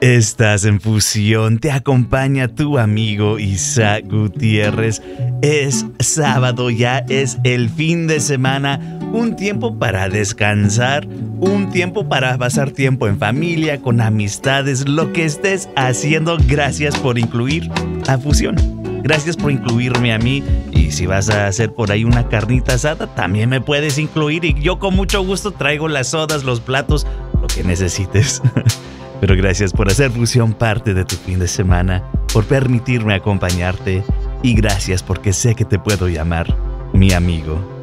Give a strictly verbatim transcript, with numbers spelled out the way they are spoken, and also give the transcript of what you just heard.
Estás en Fusión, te acompaña tu amigo Isaac Gutiérrez. Es sábado, ya es el fin de semana, un tiempo para descansar, un tiempo para pasar tiempo en familia, con amistades, lo que estés haciendo. Gracias por incluir a Fusión. Gracias por incluirme a mí. Y si vas a hacer por ahí una carnita asada, también me puedes incluir. Y yo con mucho gusto traigo las sodas, los platos, lo que necesites. Pero gracias por hacer Fusión parte de tu fin de semana, por permitirme acompañarte. Y gracias porque sé que te puedo llamar mi amigo.